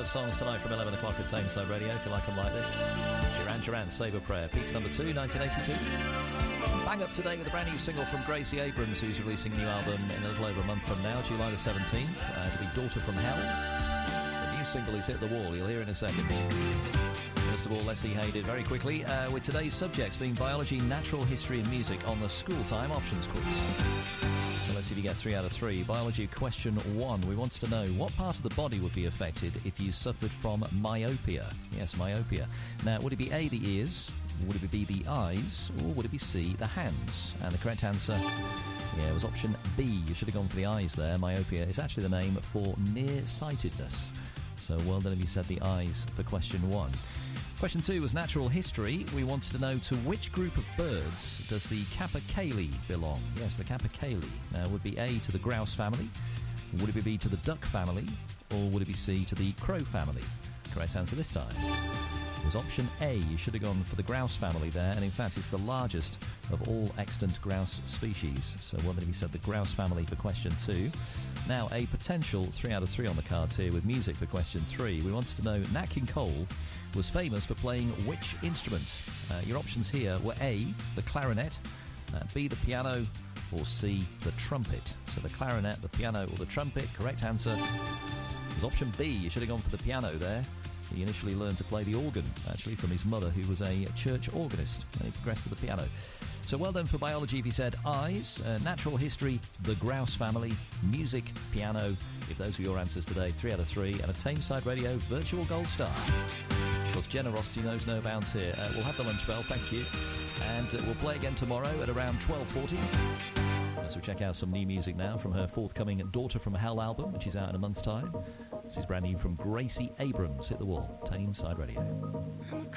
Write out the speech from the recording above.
of songs tonight from 11 o'clock at Tameside Radio, if you like them like this. Duran Duran, Save a Prayer, piece number 2, 1982. Bang up today with a brand new single from Gracie Abrams, who's releasing a new album in a little over a month from now, July the 17th. It'll be Daughter from Hell. The new single is Hit the Wall, you'll hear in a second. First of all, let's see how you did very quickly, with today's subjects being biology, natural history and music on the school time options quiz. So let's see if you get 3 out of 3. Biology question 1. We wanted to know what part of the body would be affected if you suffered from myopia. Yes, myopia. Now, would it be A, the ears? Would it be the eyes? Or would it be C, the hands? And the correct answer, was option B. You should have gone for the eyes there. Myopia is actually the name for nearsightedness. So well done if you said the eyes for question 1. Question 2 was natural history. We wanted to know to which group of birds does the capercaillie belong? Yes, the capercaillie. Now, would it be A, to the grouse family? Would it be B, to the duck family? Or would it be C, to the crow family? Correct answer this time was option A. You should have gone for the grouse family there, and in fact it's the largest of all extant grouse species. So well done if you said the grouse family for question 2. Now, a potential 3 out of 3 on the cards here with music for question 3. We wanted to know Nat King Cole was famous for playing which instrument? Your options here were A, the clarinet, B, the piano, or C, the trumpet. So the clarinet, the piano, or the trumpet. Correct answer was option B. You should have gone for the piano there. He initially learned to play the organ, actually, from his mother, who was a church organist, and he progressed to the piano. So well done for biology if you said eyes, natural history, the grouse family, music, piano. If those were your answers today, 3 out of 3, and a Tameside Radio virtual gold star. Because generosity knows no bounds here. We'll have the lunch bell, thank you. And we'll play again tomorrow at around 12:40. So check out some new music now from her forthcoming Daughter from Hell album, which is out in a month's time. This is brand new from Gracie Abrams. Hit the Wall, Tameside Radio.